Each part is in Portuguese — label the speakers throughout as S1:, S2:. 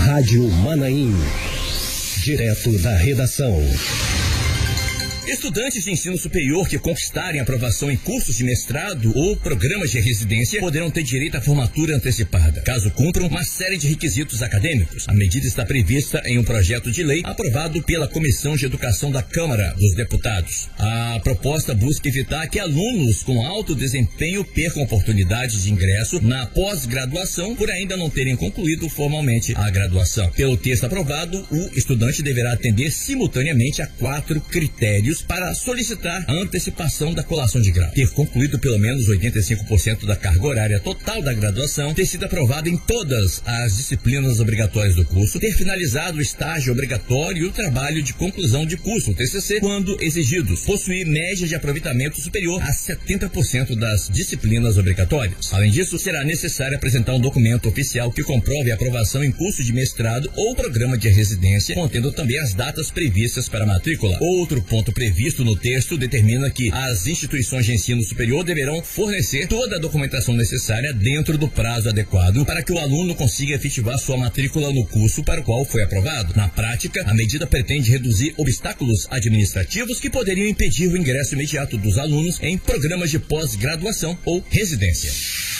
S1: Rádio Manaim. Direto da redação.
S2: Estudantes de ensino superior que conquistarem aprovação em cursos de mestrado ou programas de residência poderão ter direito à formatura antecipada, caso cumpram uma série de requisitos acadêmicos. A medida está prevista em um projeto de lei aprovado pela Comissão de Educação da Câmara dos Deputados. A proposta busca evitar que alunos com alto desempenho percam oportunidades de ingresso na pós-graduação por ainda não terem concluído formalmente a graduação. Pelo texto aprovado, o estudante deverá atender simultaneamente a 4 critérios para solicitar a antecipação da colação de grau: ter concluído pelo menos 85% da carga horária total da graduação, ter sido aprovado em todas as disciplinas obrigatórias do curso, ter finalizado o estágio obrigatório e o trabalho de conclusão de curso, o TCC, quando exigidos, possuir média de aproveitamento superior a 70% das disciplinas obrigatórias. Além disso, será necessário apresentar um documento oficial que comprove a aprovação em curso de mestrado ou programa de residência, contendo também as datas previstas para a matrícula. Outro ponto previsto no texto determina que as instituições de ensino superior deverão fornecer toda a documentação necessária dentro do prazo adequado para que o aluno consiga efetivar sua matrícula no curso para o qual foi aprovado. Na prática, a medida pretende reduzir obstáculos administrativos que poderiam impedir o ingresso imediato dos alunos em programas de pós-graduação ou residência.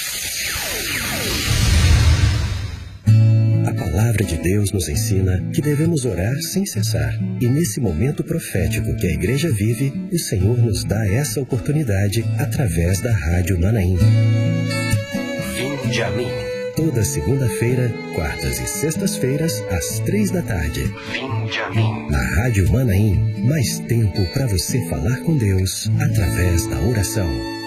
S1: A palavra de Deus nos ensina que devemos orar sem cessar. E nesse momento profético que a igreja vive, o Senhor nos dá essa oportunidade através da Rádio Manaim. Vinde a mim. Toda segunda-feira, quartas e sextas-feiras, às 3 da tarde. Vinde a mim. Na Rádio Manaim, mais tempo para você falar com Deus através da oração.